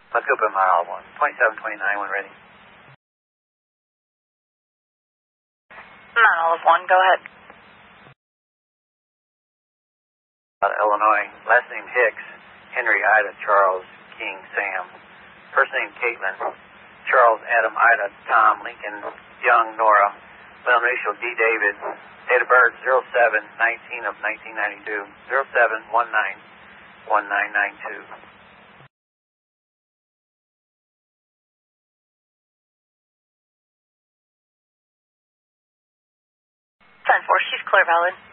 Macupa Mile 1, 2729 when ready. Mount Olive 1, go ahead. Illinois, last name Hicks, Henry, Ida, Charles, King, Sam. First name Caitlin, Charles, Adam, Ida, Tom, Lincoln, Young, Nora. Middle initial D. David. Date of birth 07-19 of 1992. 07-19-1992. 10-4, she's clear, valid.